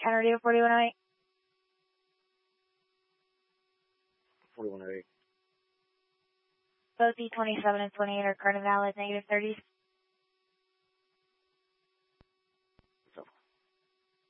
Counter due 4108. 4108. Both E27 and 28 are current and valid, negative 30s.